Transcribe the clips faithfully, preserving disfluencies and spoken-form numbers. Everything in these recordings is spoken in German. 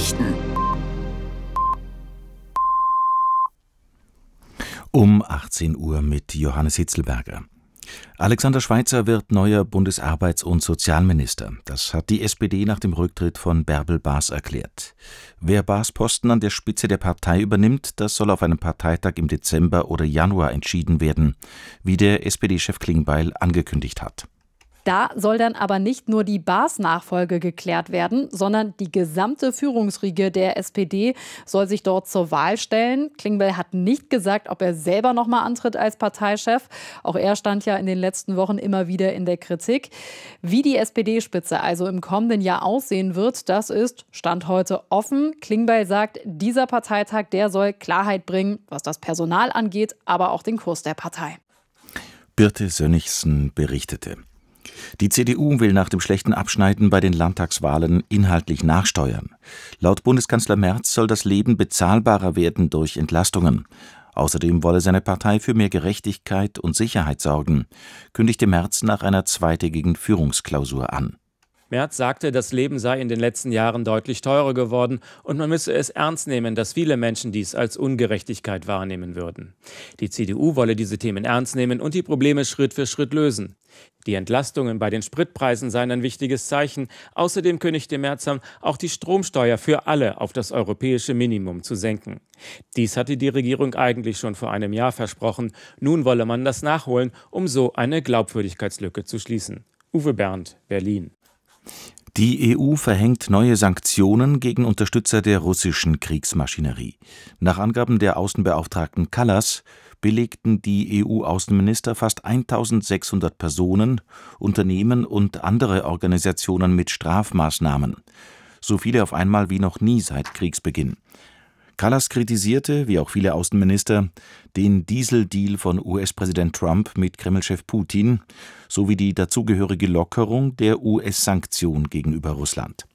Nachrichten. Um achtzehn Uhr mit Johannes Hitzelberger. Alexander Schweitzer wird neuer Bundesarbeits- und Sozialminister. Das hat die S P D nach dem Rücktritt von Bärbel Baas erklärt. Wer Baas' Posten an der Spitze der Partei übernimmt, das soll auf einem Parteitag im Dezember oder Januar entschieden werden, wie der S P D-Chef Klingbeil angekündigt hat. Da soll dann aber nicht nur die Baas-Nachfolge geklärt werden, sondern die gesamte Führungsriege der S P D soll sich dort zur Wahl stellen. Klingbeil hat nicht gesagt, ob er selber noch mal antritt als Parteichef. Auch er stand ja in den letzten Wochen immer wieder in der Kritik. Wie die S P D-Spitze also im kommenden Jahr aussehen wird, das ist Stand heute offen. Klingbeil sagt, dieser Parteitag, der soll Klarheit bringen, was das Personal angeht, aber auch den Kurs der Partei. Birte Sönnigsen berichtete. Die C D U will nach dem schlechten Abschneiden bei den Landtagswahlen inhaltlich nachsteuern. Laut Bundeskanzler Merz soll das Leben bezahlbarer werden durch Entlastungen. Außerdem wolle seine Partei für mehr Gerechtigkeit und Sicherheit sorgen, kündigte Merz nach einer zweitägigen Führungsklausur an. Merz sagte, das Leben sei in den letzten Jahren deutlich teurer geworden und man müsse es ernst nehmen, dass viele Menschen dies als Ungerechtigkeit wahrnehmen würden. Die C D U wolle diese Themen ernst nehmen und die Probleme Schritt für Schritt lösen. Die Entlastungen bei den Spritpreisen seien ein wichtiges Zeichen. Außerdem kündigte Merz an, auch die Stromsteuer für alle auf das europäische Minimum zu senken. Dies hatte die Regierung eigentlich schon vor einem Jahr versprochen. Nun wolle man das nachholen, um so eine Glaubwürdigkeitslücke zu schließen. Uwe Berndt, Berlin. Die E U verhängt neue Sanktionen gegen Unterstützer der russischen Kriegsmaschinerie. Nach Angaben der Außenbeauftragten Kallas belegten die E U-Außenminister fast eintausendsechshundert Personen, Unternehmen und andere Organisationen mit Strafmaßnahmen. So viele auf einmal wie noch nie seit Kriegsbeginn. Kallas kritisierte, wie auch viele Außenminister, den Dieseldeal von U S-Präsident Trump mit Kremlchef Putin sowie die dazugehörige Lockerung der U S-Sanktionen gegenüber Russland.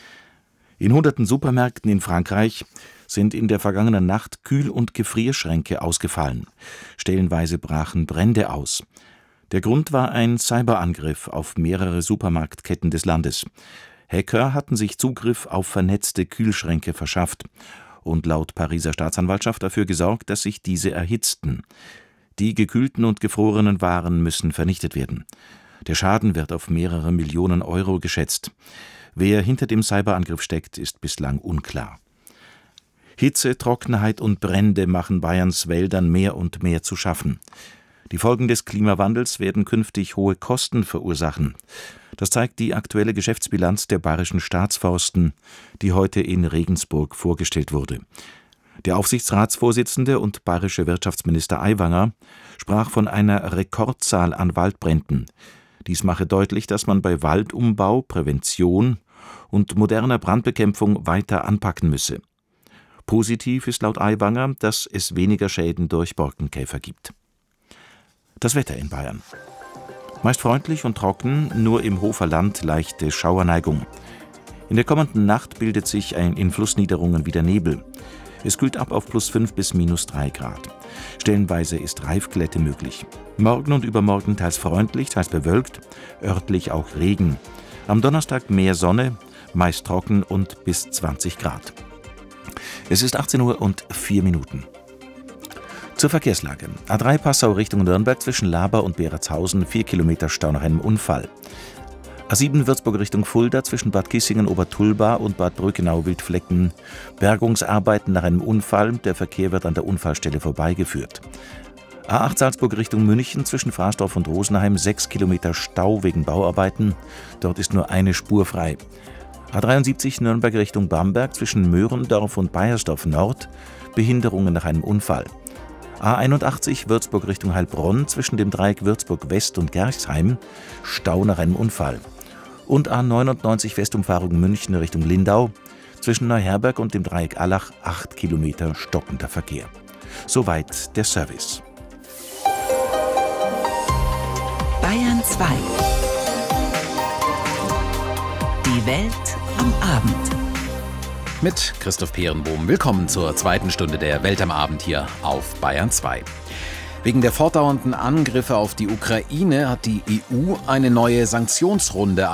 In hunderten Supermärkten in Frankreich sind in der vergangenen Nacht Kühl- und Gefrierschränke ausgefallen. Stellenweise brachen Brände aus. Der Grund war ein Cyberangriff auf mehrere Supermarktketten des Landes. Hacker hatten sich Zugriff auf vernetzte Kühlschränke verschafft und laut Pariser Staatsanwaltschaft dafür gesorgt, dass sich diese erhitzten. Die gekühlten und gefrorenen Waren müssen vernichtet werden. Der Schaden wird auf mehrere Millionen Euro geschätzt. Wer hinter dem Cyberangriff steckt, ist bislang unklar. Hitze, Trockenheit und Brände machen Bayerns Wäldern mehr und mehr zu schaffen. Die Folgen des Klimawandels werden künftig hohe Kosten verursachen. Das zeigt die aktuelle Geschäftsbilanz der Bayerischen Staatsforsten, die heute in Regensburg vorgestellt wurde. Der Aufsichtsratsvorsitzende und bayerische Wirtschaftsminister Aiwanger sprach von einer Rekordzahl an Waldbränden. Dies mache deutlich, dass man bei Waldumbau, Prävention und moderner Brandbekämpfung weiter anpacken müsse. Positiv ist laut Aiwanger, dass es weniger Schäden durch Borkenkäfer gibt. Das Wetter in Bayern. Meist freundlich und trocken, nur im Hofer Land leichte Schauerneigung. In der kommenden Nacht bildet sich ein in Flussniederungen wieder Nebel. Es kühlt ab auf plus fünf bis minus drei Grad. Stellenweise ist Reifglätte möglich. Morgen und übermorgen teils freundlich, teils bewölkt, örtlich auch Regen. Am Donnerstag mehr Sonne, meist trocken und bis zwanzig Grad. Es ist achtzehn Uhr und vier Minuten. Zur Verkehrslage. A drei Passau Richtung Nürnberg zwischen Laber und Beretshausen, vier Kilometer Stau nach einem Unfall. A sieben Würzburg Richtung Fulda zwischen Bad Kissingen, Obertulba und Bad Brückenau-Wildflecken. Bergungsarbeiten nach einem Unfall. Der Verkehr wird an der Unfallstelle vorbeigeführt. A acht Salzburg Richtung München zwischen Fraßdorf und Rosenheim, sechs Kilometer Stau wegen Bauarbeiten. Dort ist nur eine Spur frei. A dreiundsiebzig Nürnberg Richtung Bamberg zwischen Möhrendorf und Baiersdorf Nord. Behinderungen nach einem Unfall. A einundachtzig Würzburg Richtung Heilbronn zwischen dem Dreieck Würzburg West und Gerchsheim, Stau nach einem Unfall. Und A neunundneunzig Westumfahrung München Richtung Lindau zwischen Neuherberg und dem Dreieck Allach, acht Kilometer stockender Verkehr. Soweit der Service. Bayern zwei. Die Welt am Abend. Mit Christoph Peerenbohm. Willkommen zur zweiten Stunde der Welt am Abend hier auf Bayern zwei. Wegen der fortdauernden Angriffe auf die Ukraine hat die E U eine neue Sanktionsrunde